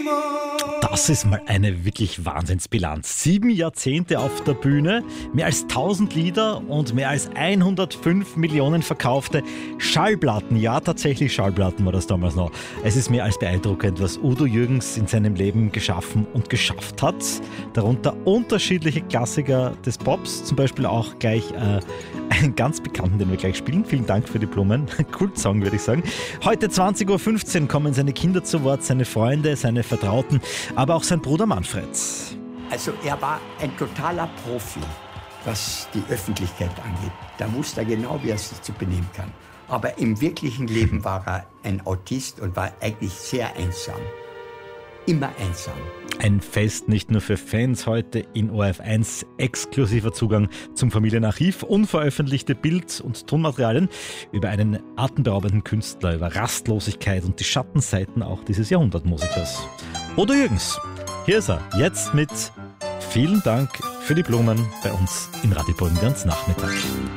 Das ist mal eine wirklich Wahnsinnsbilanz. 7 Jahrzehnte auf der Bühne, mehr als 1000 Lieder und mehr als 105 Millionen verkaufte Schallplatten. Ja, tatsächlich Schallplatten war das damals noch. Es ist mehr als beeindruckend, was Udo Jürgens in seinem Leben geschaffen und geschafft hat. Darunter unterschiedliche Klassiker des Pops, zum Beispiel auch gleich einen ganz bekannten, den wir gleich spielen. Vielen Dank für die Blumen. Kultsong, würde ich sagen. Heute 20.15 Uhr kommen seine Kinder zu Wort, seine Freunde, seine Vertrauten, aber auch sein Bruder Manfred. Also er war ein totaler Profi, was die Öffentlichkeit angeht. Da wusste er genau, wie er sich zu benehmen kann. Aber im wirklichen Leben war er ein Autist und war eigentlich sehr einsam. Immer einsam. Ein Fest nicht nur für Fans, heute in ORF1 exklusiver Zugang zum Familienarchiv, unveröffentlichte Bild- und Tonmaterialien über einen atemberaubenden Künstler, über Rastlosigkeit und die Schattenseiten auch dieses Jahrhundertmusikers. Udo Jürgens, hier ist er, jetzt mit Vielen Dank für die Blumen bei uns im Radio Burgenlands Nachmittag.